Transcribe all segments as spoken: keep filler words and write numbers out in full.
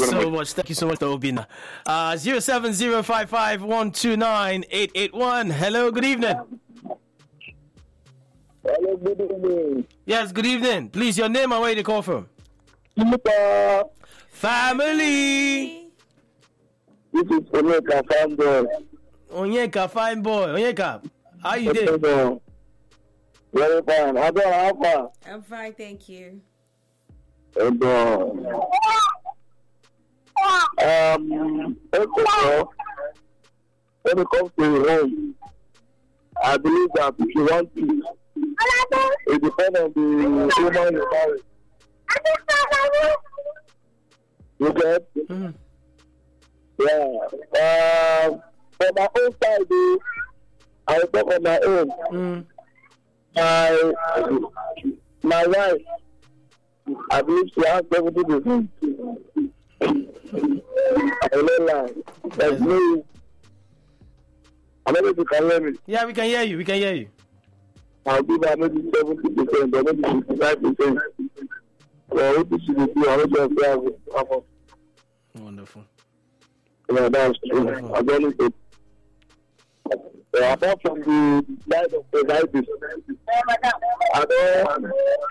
so much. Thank you so much, Obina. Uh, zero seven zero five five one two nine eight eight one. Hello, good evening. Hello, good evening. Yes, good evening. Please, your name and where you call from? Super. Family. This is Onyeka Fanboy. Onyeka, fine boy. Onyeka, how you doing? Very fine. How are you? I'm fine, thank you. And, uh, um, also, when it comes to home, I believe that if you want to, it depends on the woman you marry. You get? Mm-hmm. Yeah. Um, for my own side, I will talk on my own. Mm. My, my wife, I believe she has seventy percent. I don't lie. There's no. I don't know if you can hear me. Yeah, we can hear you. We can hear you. I'll give her maybe seventy percent or maybe fifty-five percent. Well, what she will do, I don't know. Wonderful. Yeah, that's true. I don't know if uh, apart from the side of the diabetes, I don't.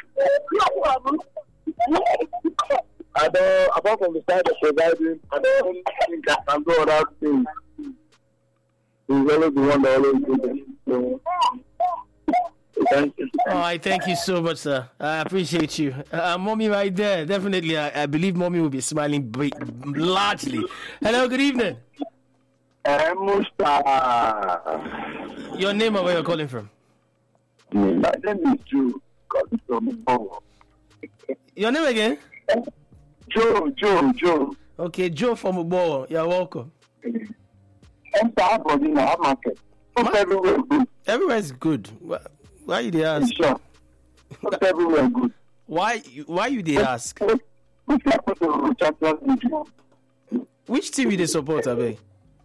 I don't. Apart from the side of the diabetes, I don't think I can do other things. He's always the one that always do this. So, thank you. Oh, I thank you so much, sir. I appreciate you. Uh, mommy right there. Definitely, I, I believe mommy will be smiling b- largely. Hello, good evening. Uh, Musta. Your name and where you're calling from? My name is Joe. Calling from Bongo. Your name again? Joe, Joe, Joe. Okay, Joe from Ubo. You're welcome. I'm sorry, in our market. Not everywhere good. Everywhere is good. Why, why you they ask? Sure. Not everywhere good. Why why you they ask? Which happened to Champions League? Which team you they support, Abe?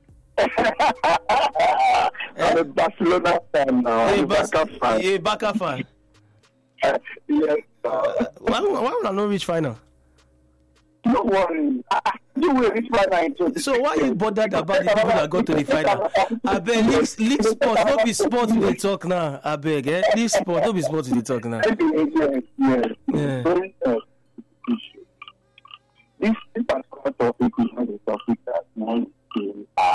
I'm a Barcelona fan now. I'm a Barca fan. You're a Barca fan. Yes. Uh, why why would I not reach final? Don't worry. Ah, you will reach final. So why you bothered about the people that go to the final? I beg, leave, leave sport. Don't be sport with the talk now. I beg, eh? Leave sport. Don't be sport with the talk now. Yes, yes. Yeah. Very, uh, This particular topic is not a topic that wants to